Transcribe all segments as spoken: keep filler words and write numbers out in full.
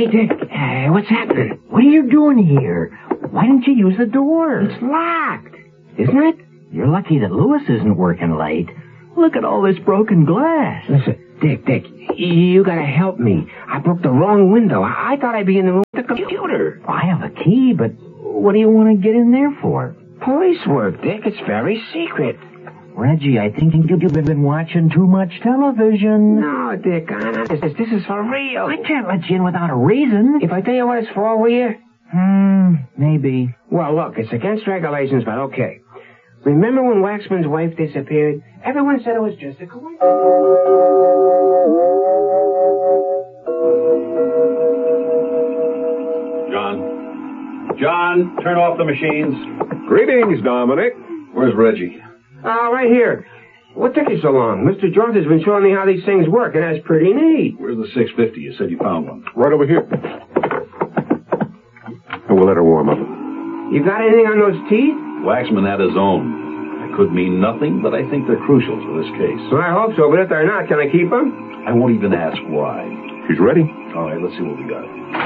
Hey, Dick, uh, what's happening? What are you doing here? Why didn't you use the door? It's locked, isn't it? You're lucky that Lewis isn't working late. Look at all this broken glass. Listen, Dick, Dick, you gotta help me. I broke the wrong window. I, I thought I'd be in the room with the computer. I have a key, but what do you want to get in there for? Police work, Dick. It's very secret. Reggie, I think you've been watching too much television. No, Dick, honest. This is for real. I can't let you in without a reason. If I tell you what it's for, will you? Hmm, maybe. Well, look, it's against regulations, but okay. Remember when Waxman's wife disappeared? Everyone said it was just a coincidence. John. John, turn off the machines. Greetings, Dominic. Where's Reggie? Uh, right here. What took you so long? Mister Jones has been showing me how these things work, and that's pretty neat. Where's the six fifty? You said you found one. Right over here. And we'll let her warm up. You got anything on those teeth? Waxman had his own. It could mean nothing, but I think they're crucial to this case. Well, I hope so, but if they're not, can I keep them? I won't even ask why. She's ready. All right, let's see what we got.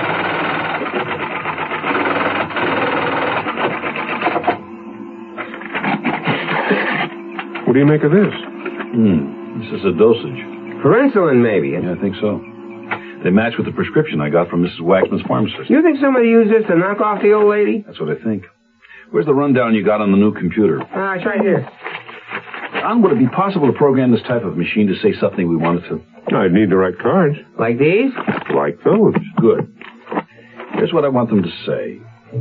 What do you make of this? Hmm, this is a dosage. For insulin, maybe. Yeah, I think so. They match with the prescription I got from Missus Waxman's pharmacist. You think somebody used this to knock off the old lady? That's what I think. Where's the rundown you got on the new computer? Ah, uh, it's right here. John, would it be possible to program this type of machine to say something we wanted to? I'd need the right cards. Like these? Like those. Good. Here's what I want them to say.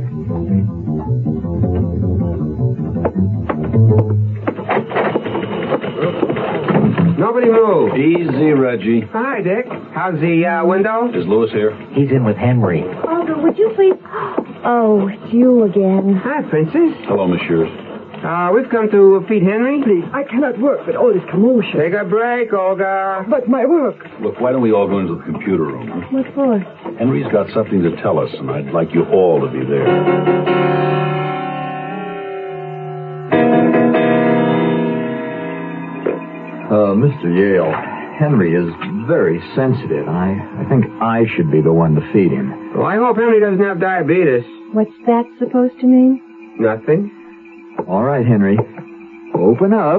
Nobody move. Easy, Reggie. Hi, Dick. How's the uh, window? Is Lewis here? He's in with Henry. Olga, would you please... Oh, it's you again. Hi, Princess. Hello, Monsieur. Uh, we've come to feed Henry. Please, I cannot work with all this commotion. Take a break, Olga. But my work. Look, why don't we all go into the computer room? Huh? What for? Henry's got something to tell us, and I'd like you all to be there. Uh, Mister Yale, Henry is very sensitive. I, I think I should be the one to feed him. Well, I hope Henry doesn't have diabetes. What's that supposed to mean? Nothing. All right, Henry. Open up.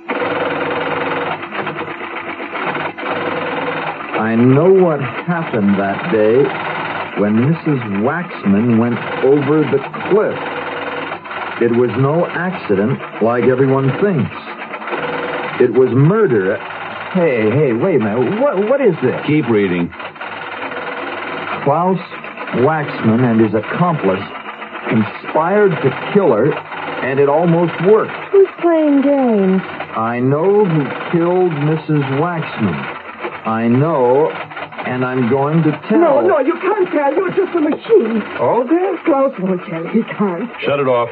I know what happened that day when Missus Waxman went over the cliff. It was no accident like everyone thinks. It was murder. Hey, hey, wait a minute. What, what is this? Keep reading. Klaus Waxman and his accomplice conspired to kill her, and it almost worked. Who's playing games? I know who killed Missus Waxman. I know, and I'm going to tell. No, no, you can't tell. You're just a machine. Olga? Klaus won't tell. He can't. Shut it off.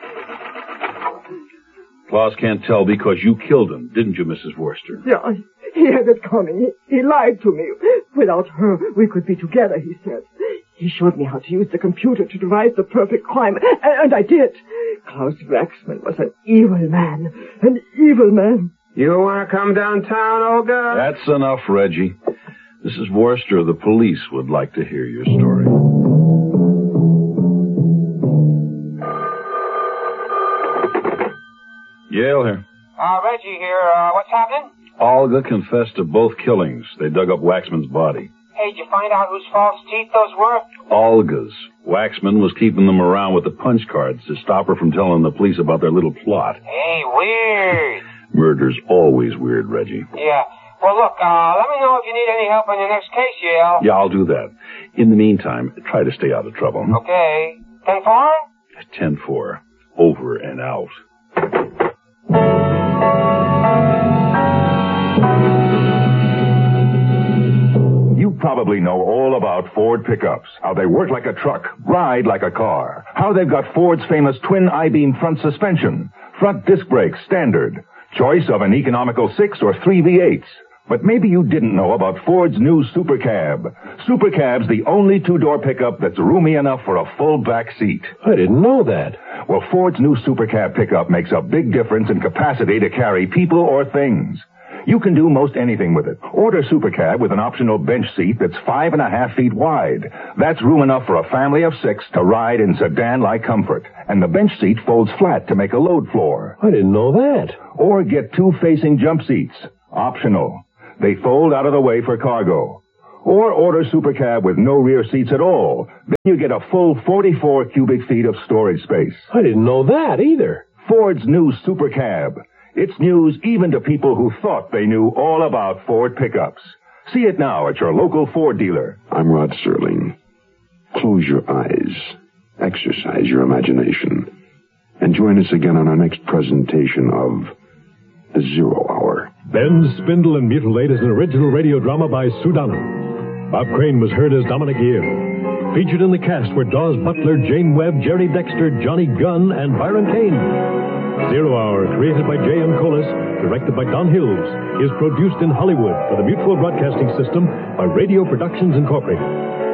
Klaus can't tell because you killed him, didn't you, Missus Worcester? Yeah, he had it coming. He, he lied to me. Without her, we could be together, he said. He showed me how to use the computer to devise the perfect crime, and, and I did. Klaus Waxman was an evil man. An evil man. You want to come downtown, Olga? That's enough, Reggie. Missus Worcester, the police would like to hear your story. Yale here. Uh, Reggie here. Uh, what's happening? Olga confessed to both killings. They dug up Waxman's body. Hey, did you find out whose false teeth those were? Olga's. Waxman was keeping them around with the punch cards to stop her from telling the police about their little plot. Hey, weird. Murder's always weird, Reggie. Yeah. Well, look, uh, let me know if you need any help on your next case, Yale. Yeah, I'll do that. In the meantime, try to stay out of trouble. Okay. ten four? ten four. Over and out. You probably know all about Ford pickups, how they work like a truck, ride like a car, how they've got Ford's famous twin I-beam front suspension, front disc brakes standard, choice of an economical six or three V eights. But maybe you didn't know about Ford's new Super Cab. Super Cab's the only two-door pickup that's roomy enough for a full back seat. I didn't know that. Well, Ford's new Super Cab pickup makes a big difference in capacity to carry people or things. You can do most anything with it. Order Supercab with an optional bench seat that's five and a half feet wide. That's room enough for a family of six to ride in sedan-like comfort. And the bench seat folds flat to make a load floor. I didn't know that. Or get two facing jump seats. Optional. They fold out of the way for cargo. Or order Supercab with no rear seats at all. Then you get a full forty-four cubic feet of storage space. I didn't know that either. Ford's new Supercab. It's news even to people who thought they knew all about Ford pickups. See it now at your local Ford dealer. I'm Rod Serling. Close your eyes. Exercise your imagination. And join us again on our next presentation of The Zero Hour. Ben Spindle and Mutilate is an original radio drama by Sue Donnan. Bob Crane was heard as Dominic Yale. Featured in the cast were Dawes Butler, Jane Webb, Jerry Dexter, Johnny Gunn, and Byron Kane. Zero Hour, created by J M. Collis, directed by Don Hills, is produced in Hollywood for the Mutual Broadcasting System by Radio Productions Incorporated.